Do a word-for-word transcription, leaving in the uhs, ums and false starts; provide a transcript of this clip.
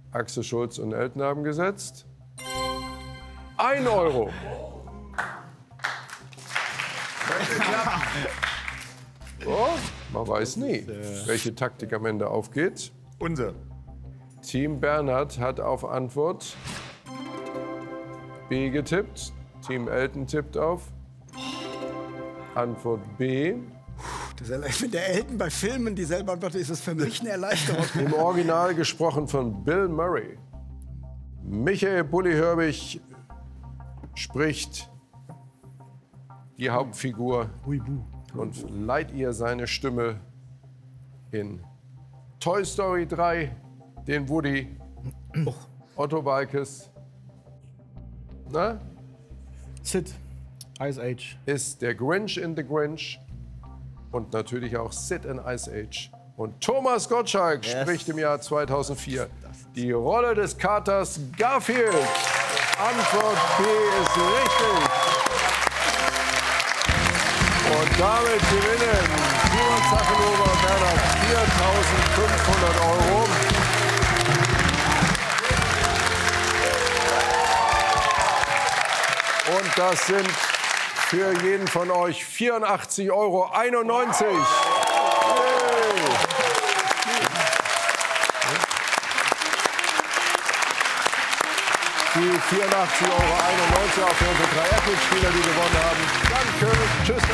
Axel Schulz und Elton haben gesetzt. Ein Euro. Oh, man weiß nie, welche Taktik am Ende aufgeht. Unser. Team Bernhard hat auf Antwort B getippt. Team Elton tippt auf Antwort B. Wenn der Elton bei Filmen dieselbe Antwort ist, ist es für mich eine Erleichterung. Im Original gesprochen von Bill Murray. Michael Bulli-Herbig spricht die Hauptfigur und leiht ihr seine Stimme in Toy Story drei, den Woody, Otto Walkes. Na? Sid, Ice Age. Ist der Grinch in The Grinch und natürlich auch Sid in Ice Age. Und Thomas Gottschalk yes. spricht im Jahr zweitausendvier die Rolle des Katers Garfield. Antwort B ist richtig. Und damit gewinnen Simon Sachenhuber und Bernhard viertausendfünfhundert Euro. Und das sind für jeden von euch vierundachtzig Euro einundneunzig. Hey. Die vierundachtzig Euro einundneunzig auch für unsere drei Apple-Spieler, die gewonnen haben. Danke, tschüss.